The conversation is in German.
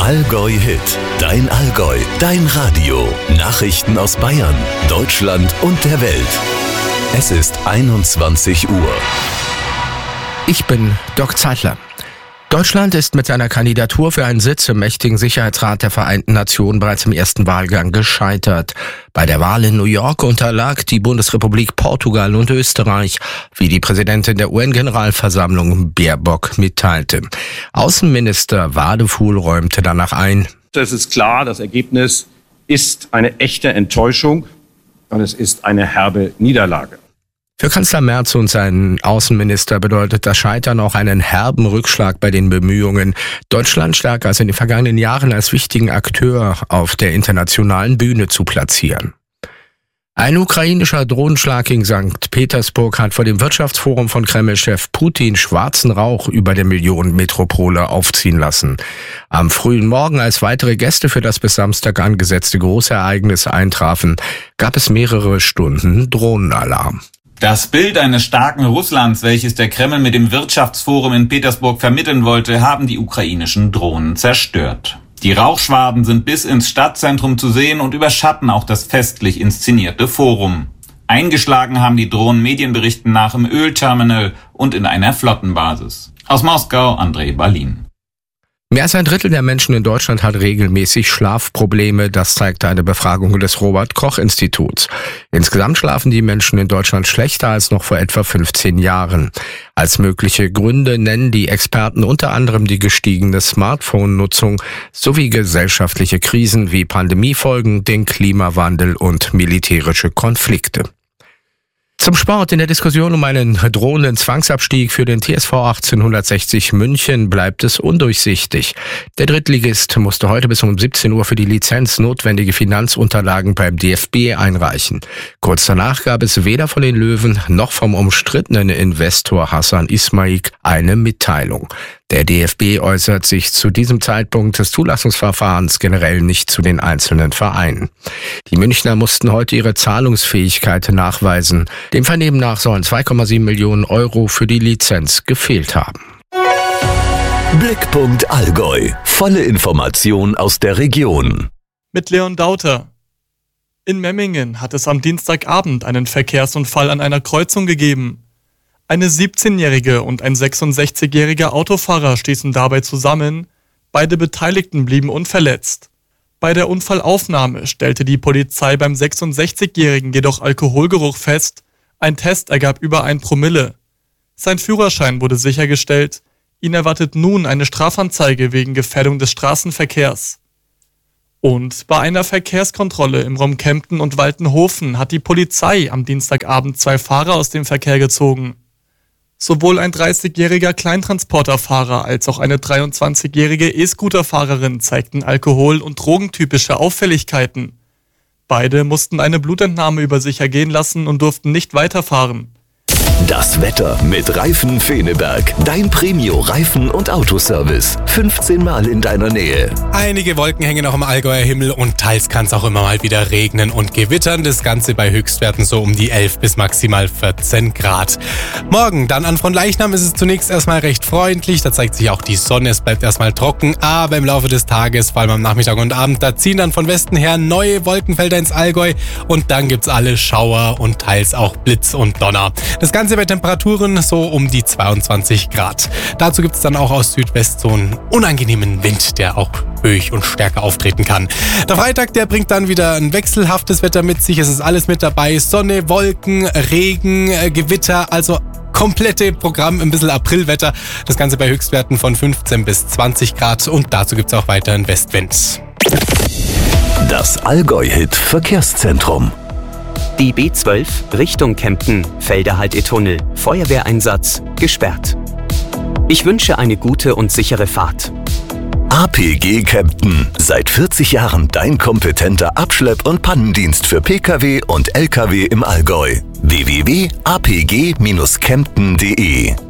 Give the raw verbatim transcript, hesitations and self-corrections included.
Allgäu Hit. Dein Allgäu, dein Radio. Nachrichten aus Bayern, Deutschland und der Welt. Es ist einundzwanzig Uhr. Ich bin Doc Zeitler. Deutschland ist mit seiner Kandidatur für einen Sitz im mächtigen Sicherheitsrat der Vereinten Nationen bereits im ersten Wahlgang gescheitert. Bei der Wahl in New York unterlag die Bundesrepublik Portugal und Österreich, wie die Präsidentin der U N-Generalversammlung Baerbock mitteilte. Außenminister Wadefuhl räumte danach ein: Es ist klar, das Ergebnis ist eine echte Enttäuschung und es ist eine herbe Niederlage. Für Kanzler Merz und seinen Außenminister bedeutet das Scheitern auch einen herben Rückschlag bei den Bemühungen, Deutschland stärker als in den vergangenen Jahren als wichtigen Akteur auf der internationalen Bühne zu platzieren. Ein ukrainischer Drohnenschlag gegen Sankt Petersburg hat vor dem Wirtschaftsforum von Kreml-Chef Putin schwarzen Rauch über der Millionenmetropole aufziehen lassen. Am frühen Morgen, als weitere Gäste für das bis Samstag angesetzte Großereignis eintrafen, gab es mehrere Stunden Drohnenalarm. Das Bild eines starken Russlands, welches der Kreml mit dem Wirtschaftsforum in Petersburg vermitteln wollte, haben die ukrainischen Drohnen zerstört. Die Rauchschwaden sind bis ins Stadtzentrum zu sehen und überschatten auch das festlich inszenierte Forum. Eingeschlagen haben die Drohnen Medienberichten nach im Ölterminal und in einer Flottenbasis. Aus Moskau, Andrei Balin. Mehr als ein Drittel der Menschen in Deutschland hat regelmäßig Schlafprobleme, das zeigte eine Befragung des Robert-Koch-Instituts. Insgesamt schlafen die Menschen in Deutschland schlechter als noch vor etwa fünfzehn Jahren. Als mögliche Gründe nennen die Experten unter anderem die gestiegene Smartphone-Nutzung sowie gesellschaftliche Krisen wie Pandemiefolgen, den Klimawandel und militärische Konflikte. Zum Sport. In der Diskussion um einen drohenden Zwangsabstieg für den T S V achtzehnhundertsechzig München bleibt es undurchsichtig. Der Drittligist musste heute bis um siebzehn Uhr für die Lizenz notwendige Finanzunterlagen beim D F B einreichen. Kurz danach gab es weder von den Löwen noch vom umstrittenen Investor Hassan Ismaik eine Mitteilung. Der D F B äußert sich zu diesem Zeitpunkt des Zulassungsverfahrens generell nicht zu den einzelnen Vereinen. Die Münchner mussten heute ihre Zahlungsfähigkeit nachweisen. Dem Vernehmen nach sollen zwei Komma sieben Millionen Euro für die Lizenz gefehlt haben. Blickpunkt Allgäu. Volle Information aus der Region. Mit Leon Dauter. In Memmingen hat es am Dienstagabend einen Verkehrsunfall an einer Kreuzung gegeben. Eine siebzehnjährige und ein sechsundsechzigjähriger Autofahrer stießen dabei zusammen. Beide Beteiligten blieben unverletzt. Bei der Unfallaufnahme stellte die Polizei beim sechsundsechzigjährigen jedoch Alkoholgeruch fest. Ein Test ergab über ein Promille. Sein Führerschein wurde sichergestellt. Ihn erwartet nun eine Strafanzeige wegen Gefährdung des Straßenverkehrs. Und bei einer Verkehrskontrolle im Raum Kempten und Waltenhofen hat die Polizei am Dienstagabend zwei Fahrer aus dem Verkehr gezogen. Sowohl ein dreißigjähriger Kleintransporterfahrer als auch eine dreiundzwanzigjährige E-Scooterfahrerin zeigten Alkohol- und drogentypische Auffälligkeiten. Beide mussten eine Blutentnahme über sich ergehen lassen und durften nicht weiterfahren. Das Wetter mit Reifen Feneberg. Dein Premio-Reifen- und Autoservice. fünfzehn Mal in deiner Nähe. Einige Wolken hängen noch im Allgäuer Himmel und teils kann es auch immer mal wieder regnen und gewittern. Das Ganze bei Höchstwerten so um die elf bis maximal vierzehn Grad. Morgen dann an Fronleichnam ist es zunächst erstmal recht freundlich. Da zeigt sich auch die Sonne. Es bleibt erstmal trocken. Aber im Laufe des Tages, vor allem am Nachmittag und Abend, da ziehen dann von Westen her neue Wolkenfelder ins Allgäu. Und dann gibt's alle Schauer und teils auch Blitz und Donner. Das Ganze bei Temperaturen so um die zweiundzwanzig Grad. Dazu gibt es dann auch aus Südwest so einen unangenehmen Wind, der auch höch und stärker auftreten kann. Der Freitag, der bringt dann wieder ein wechselhaftes Wetter mit sich. Es ist alles mit dabei. Sonne, Wolken, Regen, äh, Gewitter, also komplette Programm, ein bisschen Aprilwetter. Das Ganze bei Höchstwerten von fünfzehn bis zwanzig Grad und dazu gibt es auch weiterhin Westwind. Das Allgäu-Hit Verkehrszentrum. Die B zwölf Richtung Kempten, Felderhaltetunnel, Feuerwehreinsatz, gesperrt. Ich wünsche eine gute und sichere Fahrt. A P G Kempten. Seit vierzig Jahren dein kompetenter Abschlepp- und Pannendienst für Pkw und Lkw im Allgäu. w w w punkt a p g Bindestrich kempten punkt d e